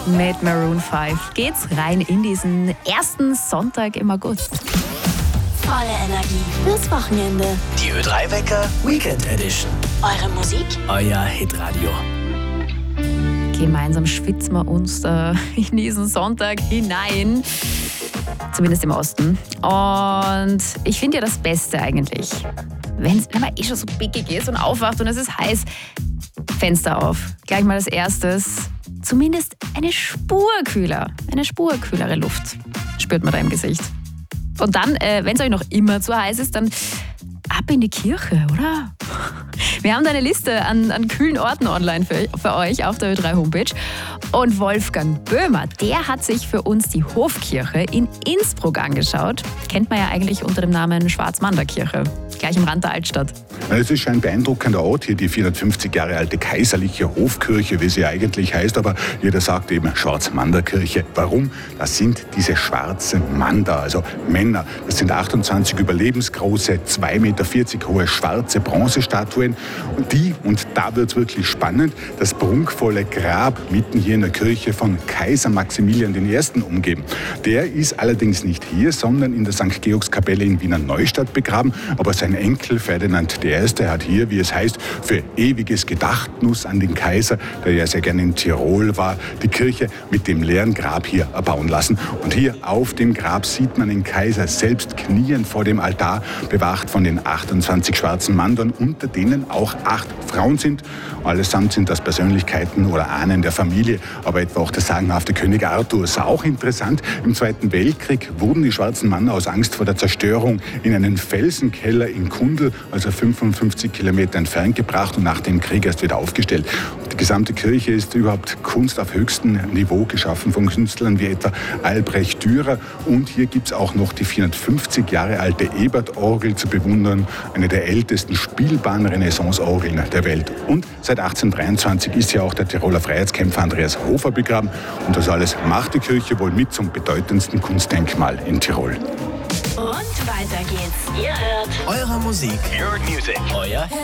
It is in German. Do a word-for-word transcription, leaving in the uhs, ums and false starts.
mit Maroon fünf geht's rein in diesen ersten Sonntag im August. Volle Energie fürs Wochenende. Die Ö drei Wecker Weekend Edition. Eure Musik, euer Hitradio. Gemeinsam schwitzen wir uns äh, in diesen Sonntag hinein. Zumindest im Osten. Und ich finde ja das Beste eigentlich, wenn's, wenn man eh schon so pickig ist und aufwacht und es ist heiß, Fenster auf. Gleich mal als erstes. Zumindest eine Spur kühler. Eine Spur kühlere Luft spürt man da im Gesicht. Und dann, äh, wenn es euch noch immer zu heiß ist, dann ab in die Kirche, oder? Wir haben da eine Liste an, an kühlen Orten online für, für euch auf der Ö drei Homepage. Und Wolfgang Böhmer, der hat sich für uns die Hofkirche in Innsbruck angeschaut. Kennt man ja eigentlich unter dem Namen Schwarzmanderkirche, gleich am Rand der Altstadt. Es ist ein beeindruckender Ort hier, die vierhundertfünfzig Jahre alte kaiserliche Hofkirche, wie sie eigentlich heißt, aber jeder sagt eben Schwarzmanderkirche. Warum? Das sind diese schwarzen Mander, also Männer. Das sind achtundzwanzig überlebensgroße, zwei Meter vierzig hohe schwarze Bronzestatuen. Und die, und da wird es wirklich spannend, das prunkvolle Grab mitten hier in der Kirche von Kaiser Maximilian der Erste umgeben. Der ist allerdings nicht hier, sondern in der Sankt Georgskapelle in Wiener Neustadt begraben, aber sein Enkel Ferdinand der Erste hat hier, wie es heißt, für ewiges Gedächtnis an den Kaiser, der ja sehr gerne in Tirol war, die Kirche mit dem leeren Grab hier erbauen lassen. Und hier auf dem Grab sieht man den Kaiser selbst knien vor dem Altar, bewacht von den achtundzwanzig schwarzen Mandern, unter denen auch acht Frauen sind. Allesamt sind das Persönlichkeiten oder Ahnen der Familie, aber etwa auch der sagenhafte König Arthur. Ist auch interessant, im Zweiten Weltkrieg wurden die schwarzen Männer aus Angst vor der Zerstörung in einen Felsenkeller in Kundl, also fünfundfünfzig Kilometer entfernt, gebracht und nach dem Krieg erst wieder aufgestellt. Die gesamte Kirche ist überhaupt Kunst auf höchstem Niveau, geschaffen von Künstlern wie etwa Albrecht Dürer. Und hier gibt es auch noch die vierhundertfünfzig Jahre alte Ebert-Orgel zu bewundern, eine der ältesten spielbaren Renaissance-Orgeln der Welt. Und seit achtzehnhundertdreiundzwanzig ist ja auch der Tiroler Freiheitskämpfer Andreas Hofer begraben. Und das alles macht die Kirche wohl mit zum bedeutendsten Kunstdenkmal in Tirol. und weiter geht's. Ihr hört Eure Musik. Your music. Euer